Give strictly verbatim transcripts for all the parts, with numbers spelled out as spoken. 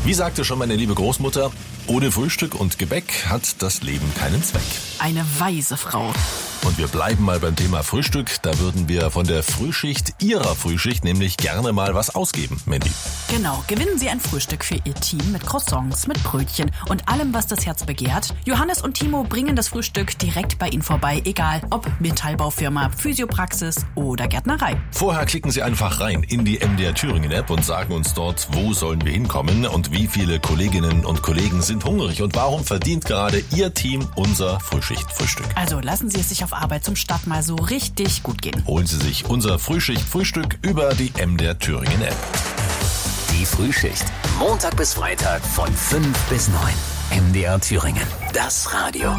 Wie sagte schon meine liebe Großmutter, ohne Frühstück und Gebäck hat das Leben keinen Zweck. Eine weise Frau. Und wir bleiben mal beim Thema Frühstück. Da würden wir von der Frühschicht Ihrer Frühschicht nämlich gerne mal was ausgeben, Mandy. Genau, gewinnen Sie ein Frühstück für Ihr Team mit Croissants, mit Brötchen und allem, was das Herz begehrt. Johannes und Timo bringen das Frühstück direkt bei Ihnen vorbei, egal ob Metallbaufirma, Physiopraxis oder Gärtnerei. Vorher klicken Sie einfach rein in die M D R Thüringen App und sagen uns dort, wo sollen wir hinkommen und wie viele Kolleginnen und Kollegen sind hungrig und warum verdient gerade Ihr Team unser Frühschicht-Frühstück. Also lassen Sie es sich auf Arbeit zum Start mal so richtig gut gehen. Holen Sie sich unser Frühschicht-Frühstück über die M D R Thüringen App. Die Frühschicht. Montag bis Freitag von fünf bis neun. M D R Thüringen. Das Radio.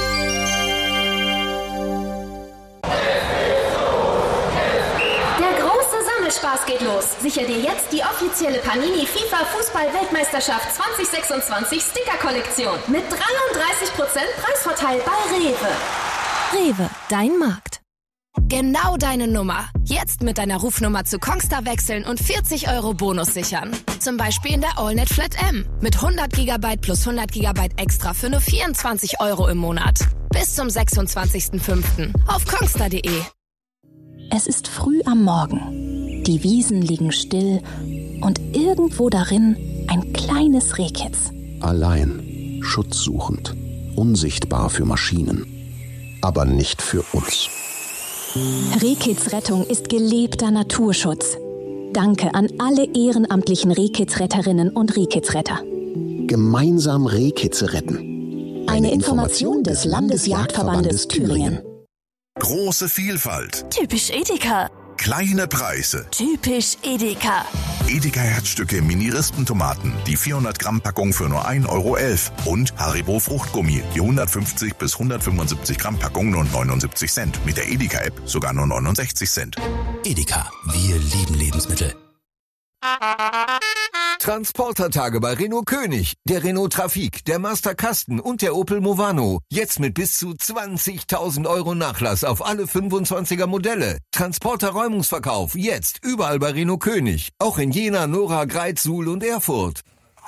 Spaß geht los. Sicher dir jetzt die offizielle Panini FIFA Fußball-Weltmeisterschaft zwanzig sechsundzwanzig Sticker-Kollektion mit dreiunddreißig Prozent Preisvorteil bei Rewe. Rewe, dein Markt. Genau deine Nummer. Jetzt mit deiner Rufnummer zu Kongstar wechseln und vierzig Euro Bonus sichern. Zum Beispiel in der AllNet Flat M mit hundert Gigabyte plus hundert Gigabyte extra für nur vierundzwanzig Euro im Monat. Bis zum sechsundzwanzigsten fünften auf kongstar punkt de. Es ist früh am Morgen. Die Wiesen liegen still und irgendwo darin ein kleines Rehkitz. Allein, schutzsuchend, unsichtbar für Maschinen, aber nicht für uns. Rehkitzrettung ist gelebter Naturschutz. Danke an alle ehrenamtlichen Rehkitzretterinnen und Rehkitzretter. Gemeinsam Rehkitze retten. Eine, Eine Information des Landesjagdverbandes Thüringen. Große Vielfalt. Typisch Edeka. Kleine Preise. Typisch Edeka. Edeka Herzstücke Mini-Rispentomaten, die vierhundert Gramm Packung für nur ein Euro elf. Und Haribo Fruchtgummi, die hundertfünfzig bis hundertfünfundsiebzig Gramm Packung nur neunundsiebzig Cent. Mit der Edeka-App sogar nur neunundsechzig Cent. Edeka, wir lieben Lebensmittel. Transportertage bei Renault König, der Renault Trafic, der Master Kasten und der Opel Movano. Jetzt mit bis zu zwanzigtausend Euro Nachlass auf alle fünfundzwanziger Modelle. Transporter-Räumungsverkauf, jetzt überall bei Renault König. Auch in Jena, Nora, Greiz, Suhl und Erfurt.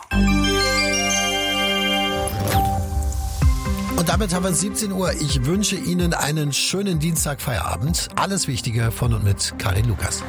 Und damit haben wir siebzehn Uhr. Ich wünsche Ihnen einen schönen Dienstagfeierabend. Alles Wichtige von und mit Karin Lukas.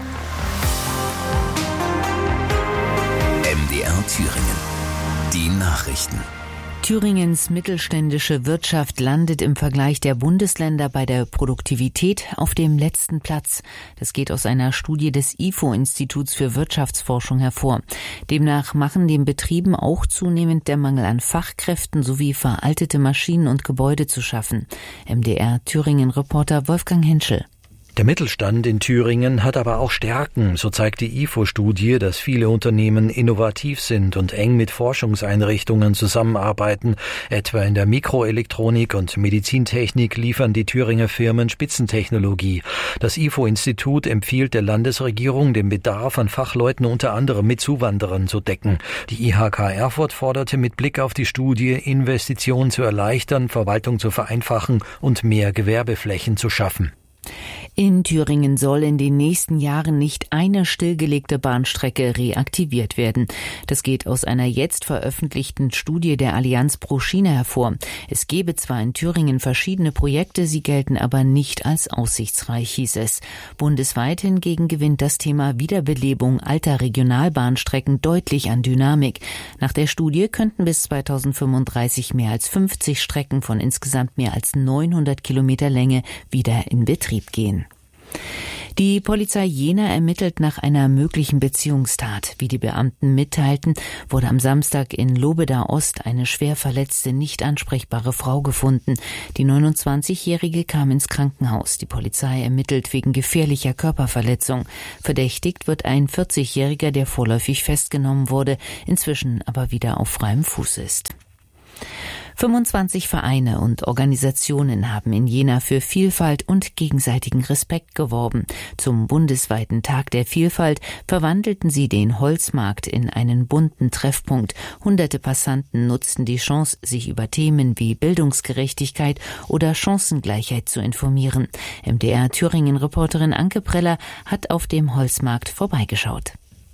M D R Thüringen. Die Nachrichten. Thüringens mittelständische Wirtschaft landet im Vergleich der Bundesländer bei der Produktivität auf dem letzten Platz. Das geht aus einer Studie des I F O-Instituts für Wirtschaftsforschung hervor. Demnach machen den Betrieben auch zunehmend der Mangel an Fachkräften sowie veraltete Maschinen und Gebäude zu schaffen. M D R Thüringen-Reporter Wolfgang Henschel. Der Mittelstand in Thüringen hat aber auch Stärken. So zeigt die I F O-Studie, dass viele Unternehmen innovativ sind und eng mit Forschungseinrichtungen zusammenarbeiten. Etwa in der Mikroelektronik und Medizintechnik liefern die Thüringer Firmen Spitzentechnologie. Das I F O-Institut empfiehlt der Landesregierung, den Bedarf an Fachleuten unter anderem mit Zuwanderern zu decken. Die I H K Erfurt forderte mit Blick auf die Studie, Investitionen zu erleichtern, Verwaltung zu vereinfachen und mehr Gewerbeflächen zu schaffen. In Thüringen soll in den nächsten Jahren nicht eine stillgelegte Bahnstrecke reaktiviert werden. Das geht aus einer jetzt veröffentlichten Studie der Allianz pro Schiene hervor. Es gebe zwar in Thüringen verschiedene Projekte, sie gelten aber nicht als aussichtsreich, hieß es. Bundesweit hingegen gewinnt das Thema Wiederbelebung alter Regionalbahnstrecken deutlich an Dynamik. Nach der Studie könnten bis zweitausendfünfunddreißig mehr als fünfzig Strecken von insgesamt mehr als neunhundert Kilometer Länge wieder in Betrieb gehen. Die Polizei Jena ermittelt nach einer möglichen Beziehungstat. Wie die Beamten mitteilten, wurde am Samstag in Lobeda Ost eine schwer verletzte, nicht ansprechbare Frau gefunden. Die neunundzwanzigjährige kam ins Krankenhaus. Die Polizei ermittelt wegen gefährlicher Körperverletzung. Verdächtigt wird ein vierzigjähriger, der vorläufig festgenommen wurde, inzwischen aber wieder auf freiem Fuß ist. fünfundzwanzig Vereine und Organisationen haben in Jena für Vielfalt und gegenseitigen Respekt geworben. Zum bundesweiten Tag der Vielfalt verwandelten sie den Holzmarkt in einen bunten Treffpunkt. Hunderte Passanten nutzten die Chance, sich über Themen wie Bildungsgerechtigkeit oder Chancengleichheit zu informieren. M D R Thüringen-Reporterin Anke Preller hat auf dem Holzmarkt vorbeigeschaut.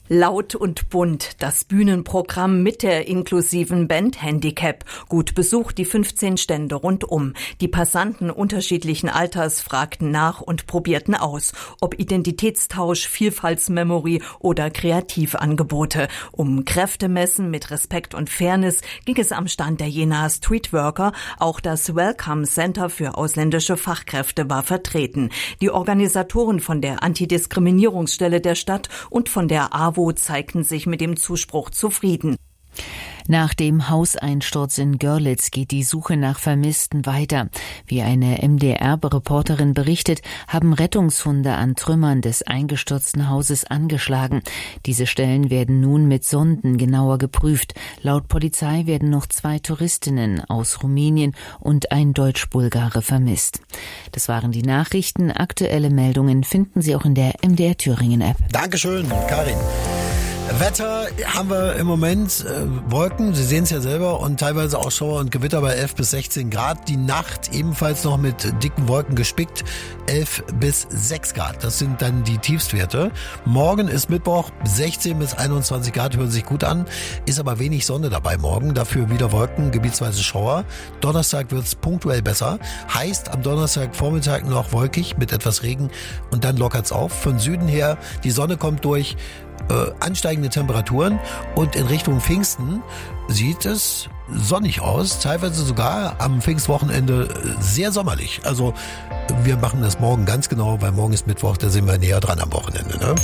Laut und bunt, das Bühnenprogramm mit der inklusiven Band Handicap. Gut besucht die fünfzehn Stände rundum. Die Passanten unterschiedlichen Alters fragten nach und probierten aus, ob Identitätstausch, Vielfaltsmemory oder Kreativangebote. Um Kräftemessen mit Respekt und Fairness ging es am Stand der Jenaer Streetworker. Auch das Welcome Center für ausländische Fachkräfte war vertreten. Die Organisatoren von der Antidiskriminierungsstelle der Stadt und von der A W O zeigten sich mit dem Zuspruch zufrieden. Nach dem Hauseinsturz in Görlitz geht die Suche nach Vermissten weiter. Wie eine M D R-Reporterin berichtet, haben Rettungshunde an Trümmern des eingestürzten Hauses angeschlagen. Diese Stellen werden nun mit Sonden genauer geprüft. Laut Polizei werden noch zwei Touristinnen aus Rumänien und ein Deutsch-Bulgare vermisst. Das waren die Nachrichten. Aktuelle Meldungen finden Sie auch in der M D R Thüringen-App. Dankeschön, Karin. Wetter haben wir im Moment äh, Wolken, Sie sehen es ja selber, und teilweise auch Schauer und Gewitter bei elf bis sechzehn Grad. Die Nacht ebenfalls noch mit dicken Wolken gespickt, elf bis sechs Grad. Das sind dann die Tiefstwerte. Morgen ist Mittwoch, sechzehn bis einundzwanzig Grad, hören sich gut an, ist aber wenig Sonne dabei morgen, dafür wieder Wolken, gebietsweise Schauer. Donnerstag wird's punktuell besser, heißt am Donnerstagvormittag noch wolkig mit etwas Regen und dann lockert's auf. Von Süden her, die Sonne kommt durch, Äh, ansteigende Temperaturen, und in Richtung Pfingsten sieht es sonnig aus, teilweise sogar am Pfingstwochenende sehr sommerlich. Also wir machen das morgen ganz genau, weil morgen ist Mittwoch, da sind wir näher dran am Wochenende, ne?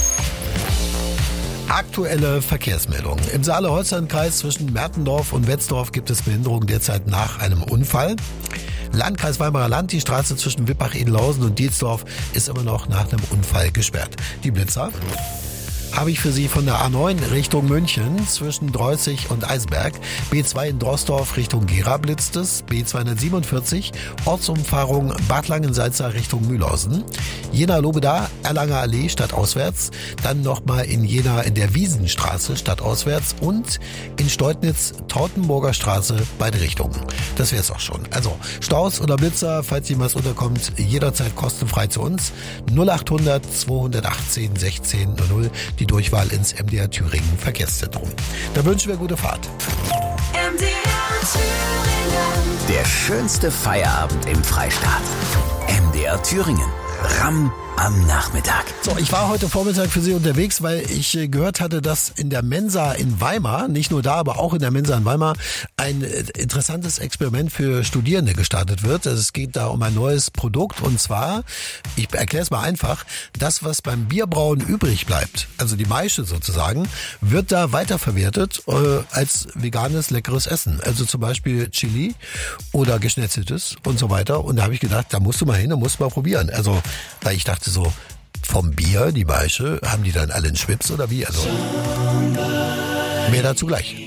Aktuelle Verkehrsmeldungen. Im Saale-Holstein-Kreis zwischen Mertendorf und Wetzdorf gibt es Behinderungen derzeit nach einem Unfall. Landkreis Weimarer Land, die Straße zwischen Wippach-Edelhausen und Dietzdorf ist immer noch nach einem Unfall gesperrt. Die Blitzer habe ich für Sie von der A neun Richtung München zwischen Dreuzig und Eisberg. B zwei in Drossdorf Richtung Gera blitzt es. B zweihundertsiebenundvierzig Ortsumfahrung Bad Langensalza Richtung Mühlhausen. Jena-Lobeda, Erlanger Allee stadtauswärts. Dann nochmal in Jena in der Wiesenstraße stadtauswärts und in Steutnitz Tautenburger Straße beide Richtungen. Das wäre es auch schon. Also Staus oder Blitzer, falls Ihnen was unterkommt, jederzeit kostenfrei zu uns. null achthundert zweihundertachtzehn sechzehn null null. Die Durchwahl ins M D R Thüringen Verkehrszentrum. Da wünschen wir gute Fahrt. M D R Thüringen. Der schönste Feierabend im Freistaat. M D R Thüringen. Ramm am Nachmittag. So, ich war heute Vormittag für Sie unterwegs, weil ich äh, gehört hatte, dass in der Mensa in Weimar, nicht nur da, aber auch in der Mensa in Weimar, ein äh, interessantes Experiment für Studierende gestartet wird. Also es geht da um ein neues Produkt, und zwar, ich erkläre es mal einfach, das, was beim Bierbrauen übrig bleibt, also die Maische sozusagen, wird da weiterverwertet äh, als veganes, leckeres Essen. Also zum Beispiel Chili oder Geschnetzeltes und so weiter. Und da habe ich gedacht, da musst du mal hin, da musst du mal probieren. Also, weil ich dachte so, vom Bier, die Maische, haben die dann alle einen Schwips oder wie? Also, mehr dazu gleich.